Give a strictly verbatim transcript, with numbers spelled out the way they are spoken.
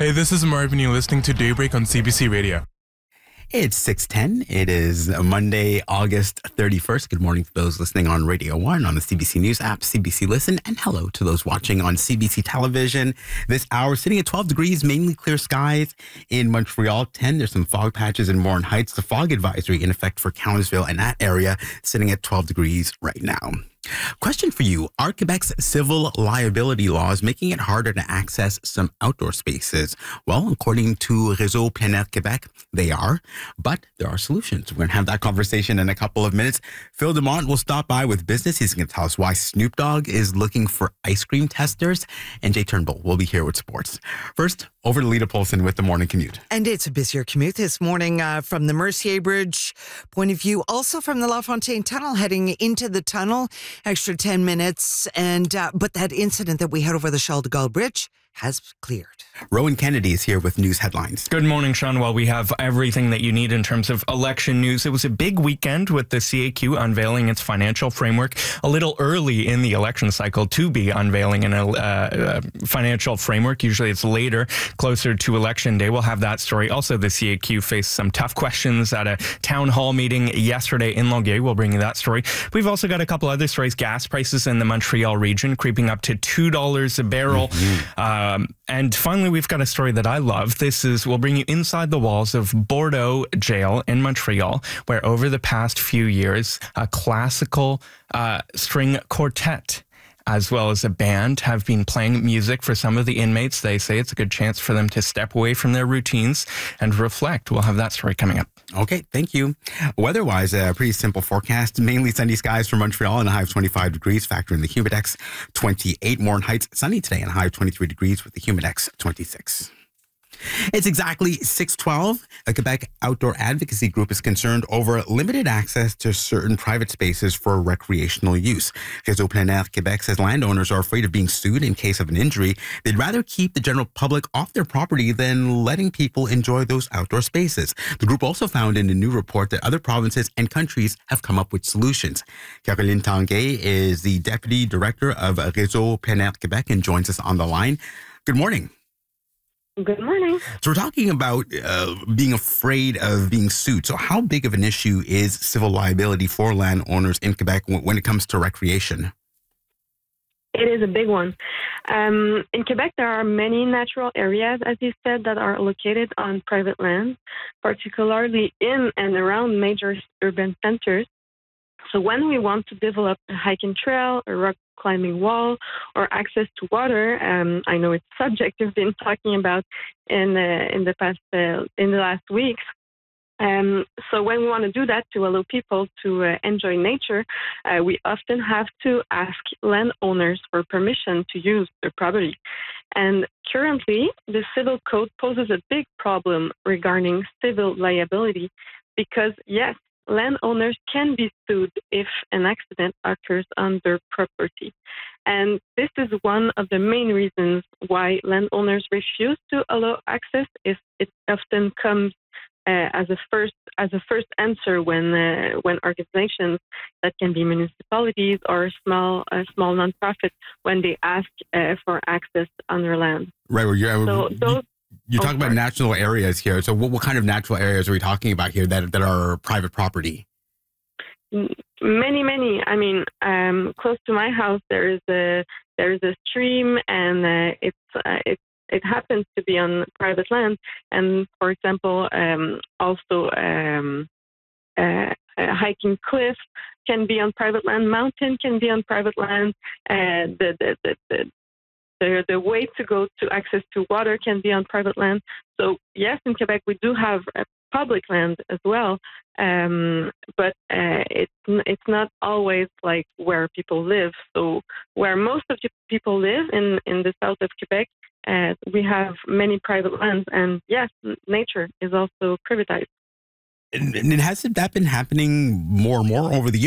Hey, this is Marvin. You're listening to Daybreak on C B C Radio. It's six ten. It is Monday, August thirty-first. Good morning to those listening on Radio one, on the C B C News app, C B C Listen, and hello to those watching on C B C Television. This hour, sitting at twelve degrees, mainly clear skies in Montreal. ten, there's some fog patches in Morin Heights. The fog advisory in effect for Countisville and that area, sitting at twelve degrees right now. Question for you. Are Quebec's civil liability laws making it harder to access some outdoor spaces? Well, according to Réseau Plein Air Québec, they are, but there are solutions. We're going to have that conversation in a couple of minutes. Phil Demont will stop by with business. He's going to tell us why Snoop Dogg is looking for ice cream testers, and Jay Turnbull will be here with sports. First, over to Lita Polson with the morning commute. And it's a busier commute this morning uh, from the Mercier Bridge point of view. Also from the La Fontaine Tunnel, heading into the tunnel, extra ten minutes. And uh, but that incident that we had over the Charles de Gaulle Bridge has cleared. Rowan Kennedy is here with news headlines. Good morning, Sean. Well, we have everything that you need in terms of election news. It was a big weekend with the C A Q unveiling its financial framework a little early in the election cycle to be unveiling a uh, uh, financial framework. Usually it's later, closer to election day. We'll have that story. Also, the C A Q faced some tough questions at a town hall meeting yesterday in Longueuil. We'll bring you that story. We've also got a couple other stories. Gas prices in the Montreal region creeping up to two dollars a barrel. Mm-hmm. Um, and finally, we've got a story that I love. This is, we'll bring you inside the walls of Bordeaux Jail in Montreal, where over the past few years, a classical uh, string quartet as well as a band have been playing music for some of the inmates. They say it's a good chance for them to step away from their routines and reflect. We'll have that story coming up. Okay, thank you. Weather-wise, a pretty simple forecast. Mainly sunny skies for Montreal and a high of twenty-five degrees. Factor in the Humidex twenty-eight. Morin Heights, sunny today and a high of twenty-three degrees with the Humidex twenty-six. It's exactly six twelve. A Quebec outdoor advocacy group is concerned over limited access to certain private spaces for recreational use. Réseau Plein Air Québec says landowners are afraid of being sued in case of an injury. They'd rather keep the general public off their property than letting people enjoy those outdoor spaces. The group also found in a new report that other provinces and countries have come up with solutions. Caroline Tanguay is the Deputy Director of Réseau Plein Air Québec and joins us on the line. Good morning. Good morning. So we're talking about uh, being afraid of being sued. So how big of an issue is civil liability for landowners in Quebec when it comes to recreation? It is a big one. Um, in Quebec, there are many natural areas, as you said, that are located on private land, particularly in and around major urban centers. So when we want to develop a hiking trail, a rock climbing wall, or access to water, um, I know it's a subject we've been talking about in uh, in the past uh, in the last weeks. Um, so when we want to do that to allow people to uh, enjoy nature, uh, we often have to ask landowners for permission to use their property. And currently, the civil code poses a big problem regarding civil liability because, yes, landowners can be sued if an accident occurs on their property. And this is one of the main reasons why landowners refuse to allow access. If it often comes uh, as a first as a first answer when uh, when organizations that can be municipalities or small uh, small nonprofits when they ask uh, for access on their land. Right. Well, you're, so those. You're talking about natural areas here. So what, what kind of natural areas are we talking about here that that are private property? Many, many. I mean, um, close to my house, there is a there is a stream, and uh, it's uh, it it happens to be on private land. And for example, um, also um, uh, a hiking cliff can be on private land. Mountain can be on private land. Uh, the the the, the The, the way to go to access to water can be on private land. So yes, in Quebec, we do have a public land as well, um, but uh, it's, it's not always like where people live. So where most of the people live in, in the south of Quebec, uh, we have many private lands. And yes, nature is also privatized. And, and hasn't that been happening more and more over the years?